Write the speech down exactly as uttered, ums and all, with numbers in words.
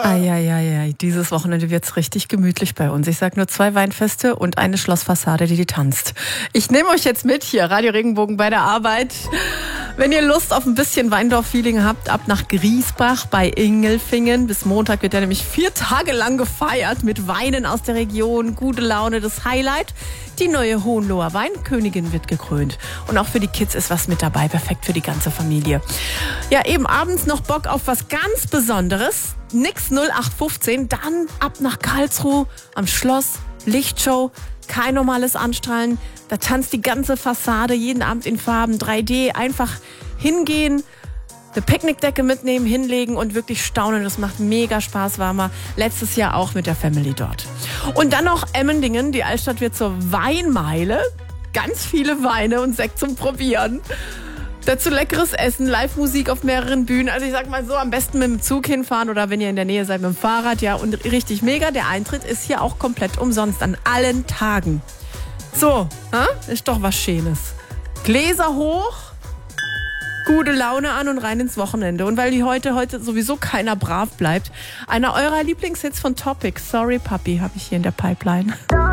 Eieiei, dieses Wochenende wird's richtig gemütlich bei uns. Ich sag nur zwei Weinfeste und eine Schlossfassade, die die tanzt. Ich nehme euch jetzt mit hier, Radio Regenbogen bei der Arbeit. Wenn ihr Lust auf ein bisschen Weindorf-Feeling habt, ab nach Griesbach bei Ingelfingen. Bis Montag wird er nämlich vier Tage lang gefeiert mit Weinen aus der Region. Gute Laune, das Highlight. Die neue Hohenloher Weinkönigin wird gekrönt. Und auch für die Kids ist was mit dabei. Perfekt für die ganze Familie. Ja, eben abends noch Bock auf was ganz Besonderes. Nix null acht fünfzehn, dann ab nach Karlsruhe am Schloss, Lichtshow, kein normales Anstrahlen. Da tanzt die ganze Fassade jeden Abend in Farben, drei D. Einfach hingehen, eine Picknickdecke mitnehmen, hinlegen und wirklich staunen. Das macht mega Spaß, war mal letztes Jahr auch mit der Family dort. Und dann noch Emmendingen, die Altstadt wird zur Weinmeile. Ganz viele Weine und Sekt zum Probieren. Dazu leckeres Essen, Live-Musik auf mehreren Bühnen. Also ich sag mal so, am besten mit dem Zug hinfahren oder wenn ihr in der Nähe seid mit dem Fahrrad. Ja, und richtig mega, der Eintritt ist hier auch komplett umsonst an allen Tagen. So, äh? Ist doch was Schönes. Gläser hoch, gute Laune an und rein ins Wochenende. Und weil die heute, heute sowieso keiner brav bleibt, einer eurer Lieblingshits von Topic, Sorry Puppy, habe ich hier in der Pipeline.